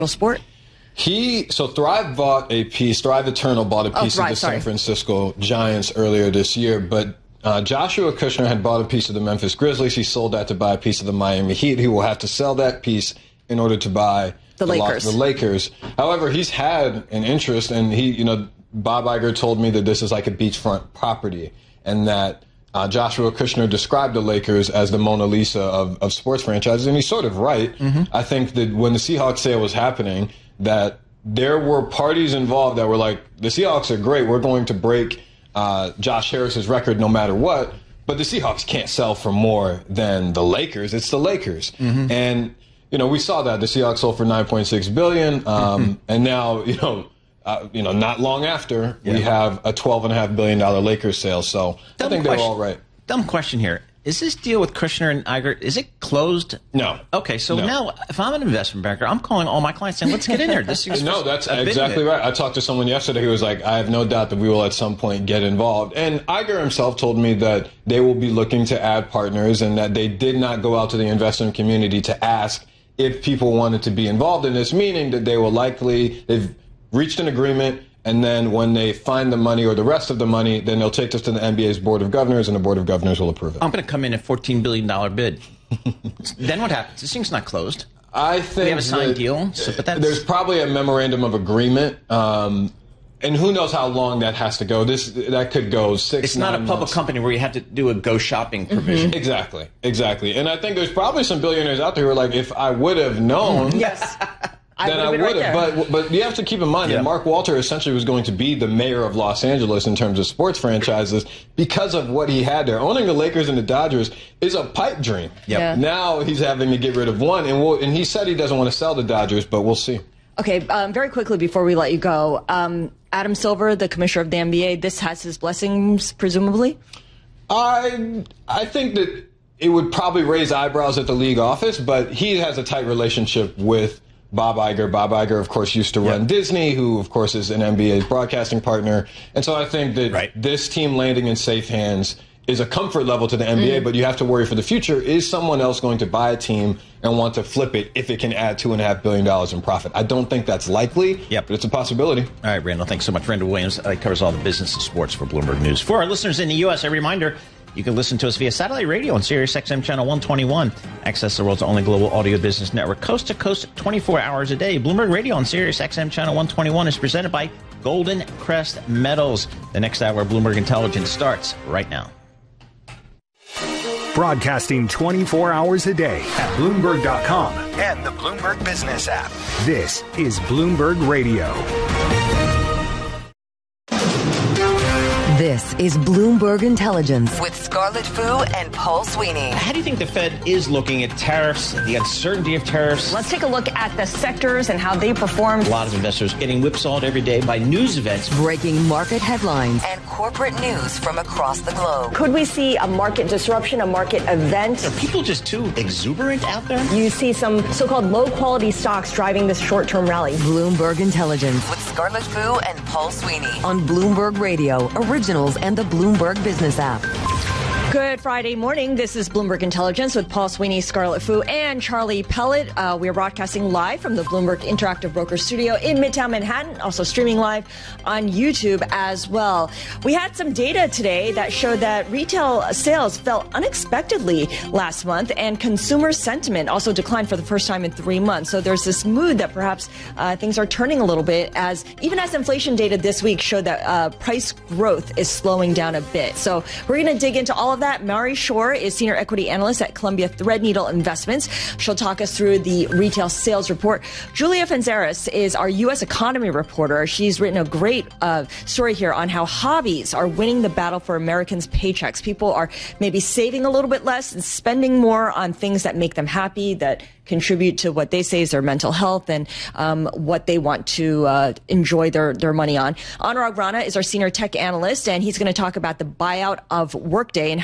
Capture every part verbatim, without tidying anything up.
sport? He so Thrive bought a piece. Thrive Eternal bought a piece oh, Thrive, of the sorry. San Francisco Giants earlier this year, but uh, Joshua Kushner had bought a piece of the Memphis Grizzlies. He sold that to buy a piece of the Miami Heat. He will have to sell that piece in order to buy the, the Lakers. The Lakers. However, he's had an interest, and he, you know, Bob Iger told me that this is like a beachfront property, and that uh, Joshua Kushner described the Lakers as the Mona Lisa of, of sports franchises, and he's sort of right. Mm-hmm. I think that when the Seahawks sale was happening, that there were parties involved that were like, the Seahawks are great. We're going to break uh, Josh Harris's record no matter what. But the Seahawks can't sell for more than the Lakers. It's the Lakers. Mm-hmm. And, you know, we saw that. The Seahawks sold for nine point six billion dollars. Um, mm-hmm. And now, you know, uh, you know, not long after, yeah. we have a twelve point five billion dollars Lakers sale. So dumb I think they're all right. Dumb question here. Is this deal with Kushner and Iger, is it closed? No. Okay, so no. now if I'm an investment banker, I'm calling all my clients saying, let's get in there. This is no, that's exactly right. I talked to someone yesterday who was like, I have no doubt that we will at some point get involved. And Iger himself told me that they will be looking to add partners and that they did not go out to the investment community to ask if people wanted to be involved in this, meaning that they will likely, they've reached an agreement. And then when they find the money or the rest of the money, then they'll take this to the N B A's Board of Governors, and the Board of Governors will approve it. I'm going to come in at fourteen billion dollars bid. Then what happens? This thing's not closed. I think we have a signed deal. So, but that's... There's probably a memorandum of agreement, um, and who knows how long that has to go. This That could go six, It's not a public months. company where you have to do a go shopping provision. Mm-hmm. Exactly, exactly. And I think there's probably some billionaires out there who are like, if I would have known... Yes. Then I would have, right but but you have to keep in mind yeah. that Mark Walter essentially was going to be the mayor of Los Angeles in terms of sports franchises because of what he had there. Owning the Lakers and the Dodgers is a pipe dream. Yep. Yeah. Now he's having to get rid of one, and we'll, and he said he doesn't want to sell the Dodgers, but we'll see. Okay, um, very quickly before we let you go, um, Adam Silver, the commissioner of the N B A, this has his blessings, presumably? I I think that it would probably raise eyebrows at the league office, but he has a tight relationship with Bob Iger. Bob Iger, of course, used to run yep. Disney, who, of course, is an N B A's broadcasting partner. And so I think that right. this team landing in safe hands is a comfort level to the N B A, mm. but you have to worry for the future. Is someone else going to buy a team and want to flip it if it can add two point five billion dollars in profit? I don't think that's likely, yep. but it's a possibility. All right, Randall, thanks so much. Randall Williams uh, covers all the business and sports for Bloomberg News. For our listeners in the U S, a reminder, you can listen to us via satellite radio on Sirius X M Channel one twenty-one. Access the world's only global audio business network, coast to coast, twenty-four hours a day. Bloomberg Radio on Sirius X M Channel one twenty-one is presented by Golden Crest Metals. The next hour of Bloomberg Intelligence starts right now. Broadcasting twenty-four hours a day at Bloomberg dot com and the Bloomberg Business app. This is Bloomberg Radio. This is Bloomberg Intelligence with Scarlett Fu and Paul Sweeney. How do you think the Fed is looking at tariffs, the uncertainty of tariffs? Let's take a look at the sectors and how they performed. A lot of investors getting whipsawed every day by news events. Breaking market headlines and corporate news from across the globe. Could we see a market disruption, a market event? Are people just too exuberant out there? You see some so-called low-quality stocks driving this short-term rally. Bloomberg Intelligence with Scarlett Fu and Paul Sweeney on Bloomberg Radio, originals and the Bloomberg Business app. Good Friday morning. This is Bloomberg Intelligence with Paul Sweeney, Scarlett Fu, and Charlie Pellet. Uh, we are broadcasting live from the Bloomberg Interactive Broker Studio in Midtown Manhattan, also streaming live on YouTube as well. We had some data today that showed that retail sales fell unexpectedly last month, and consumer sentiment also declined for the first time in three months. So there's this mood that perhaps uh, things are turning a little bit, as even as inflation data this week showed that uh, price growth is slowing down a bit. So we're going to dig into all of that. Mari Shore is senior equity analyst at Columbia Threadneedle Investments. She'll talk us through the retail sales report. Julia Fenzeris is our U S economy reporter. She's written a great uh, story here on how hobbies are winning the battle for Americans' paychecks. People are maybe saving a little bit less and spending more on things that make them happy, that contribute to what they say is their mental health and um, what they want to uh, enjoy their, their money on. Anurag Rana is our senior tech analyst, and he's going to talk about the buyout of Workday and how that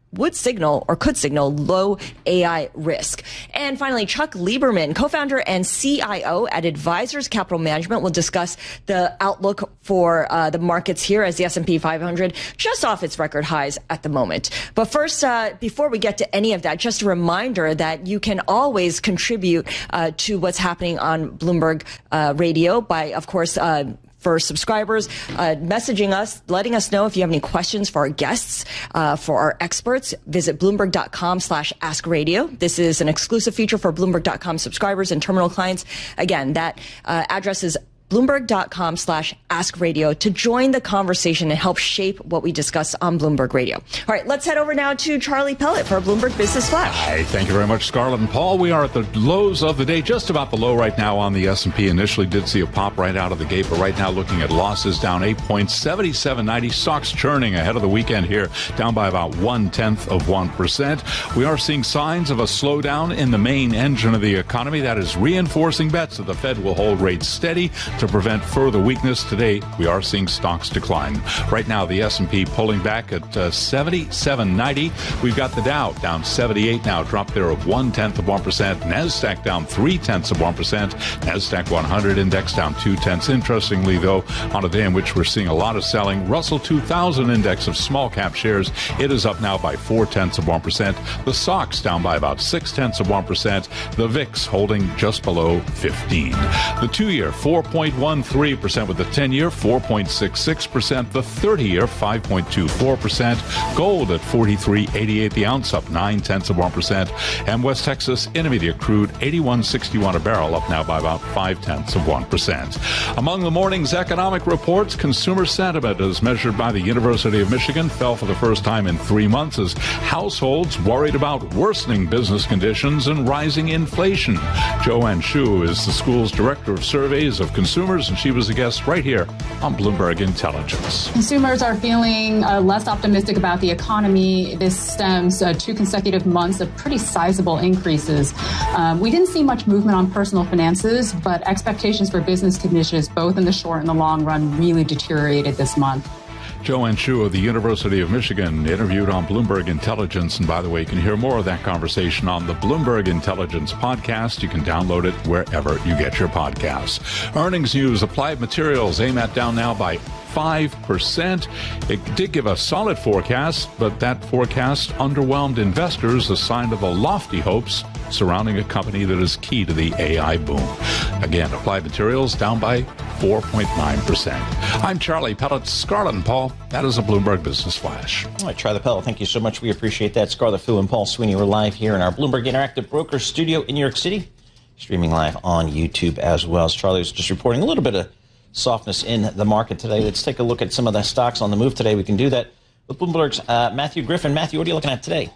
would signal or could signal low A I risk. And finally, Chuck Lieberman, co-founder and C I O at Advisors Capital Management, will discuss the outlook for uh, the markets here as the S and P five hundred just off its record highs at the moment. But first, uh, before we get to any of that, just a reminder that you can always contribute uh, to what's happening on Bloomberg uh, Radio by, of course, uh, for subscribers, uh, messaging us, letting us know if you have any questions for our guests, uh, for our experts. Visit Bloomberg.com slash Ask Radio. This is an exclusive feature for Bloomberg dot com subscribers and terminal clients. Again, that uh, address is Bloomberg.com slash Ask Radio to join the conversation and help shape what we discuss on Bloomberg Radio. All right, let's head over now to Charlie Pellet for a Bloomberg Business Flash. Hi, thank you very much, Scarlett and Paul. We are at the lows of the day, just about the low right now on the S and P. Initially did see a pop right out of the gate, but right now looking at losses down eight points, seventy-seven ninety. Stocks churning ahead of the weekend here, down by about one-tenth of one percent. We are seeing signs of a slowdown in the main engine of the economy. That is reinforcing bets that the Fed will hold rates steady to prevent further weakness. Today, we are seeing stocks decline. Right now, the S and P pulling back at uh, seventy-seven ninety. We've got the Dow down seventy-eight now, drop there of one-tenth of one percent. NASDAQ down three-tenths of one percent. NASDAQ one hundred index down two-tenths. Interestingly, though, on a day in which we're seeing a lot of selling, Russell two thousand index of small-cap shares, it is up now by four-tenths of one percent. The S O X down by about six-tenths of one percent. The V I X holding just below fifteen. The two-year, four point one three percent with the ten-year, four point six six percent. The thirty-year, five point two four percent. Gold at forty-three eighty-eight the ounce, up nine-tenths of one percent. And West Texas Intermediate crude, eighty-one sixty-one a barrel, up now by about five-tenths of one percent. Among the morning's economic reports, consumer sentiment as measured by the University of Michigan fell for the first time in three months as households worried about worsening business conditions and rising inflation. Joanne Shu is the school's director of surveys of consumers, and she was a guest right here on Bloomberg Intelligence. Consumers are feeling uh, less optimistic about the economy. This stems uh, two consecutive months of pretty sizable increases. Um, we didn't see much movement on personal finances, but expectations for business conditions, both in the short and the long run, really deteriorated this month. Joanne Shu of the University of Michigan interviewed on Bloomberg Intelligence. And by the way, you can hear more of that conversation on the Bloomberg Intelligence podcast. You can download it wherever you get your podcasts. Earnings news, Applied Materials, A M A T down now by five percent. It did give a solid forecast, but that forecast underwhelmed investors, a sign of the lofty hopes surrounding a company that is key to the A I boom. Again, Applied Materials down by four point nine percent. I'm Charlie Pellet. Scarlett and Paul, that is a Bloomberg Business Flash. All right, Charlie Pellet, thank you so much. We appreciate that. Scarlett Fu and Paul Sweeney, we're live here in our Bloomberg Interactive Broker studio in New York City, streaming live on YouTube as well. As Charlie was just reporting a little bit of softness in the market today. Let's take a look at some of the stocks on the move today. We can do that with Bloomberg's uh, Matthew Griffin. Matthew, what are you looking at today?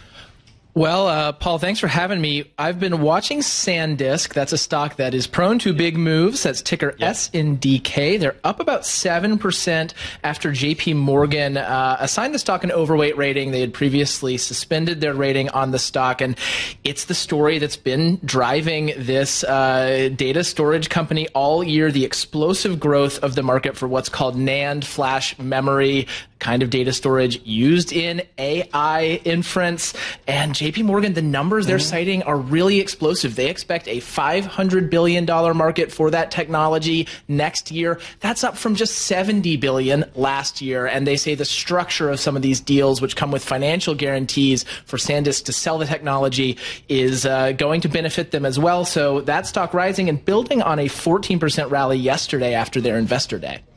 Well, uh, Paul, thanks for having me. I've been watching SanDisk. That's a stock that is prone to big moves. That's ticker yep. S N D K. They're up about seven percent after J P Morgan uh, assigned the stock an overweight rating. They had previously suspended their rating on the stock, and it's the story that's been driving this uh, data storage company all year, the explosive growth of the market for what's called NAND flash memory, kind of data storage used in A I inference. And J P Morgan, the numbers they're mm-hmm. citing are really explosive. They expect a five hundred billion dollars market for that technology next year. That's up from just seventy billion dollars last year. And they say the structure of some of these deals, which come with financial guarantees for SanDisk to sell the technology, is uh, going to benefit them as well. So that stock rising and building on a fourteen percent rally yesterday after their investor day.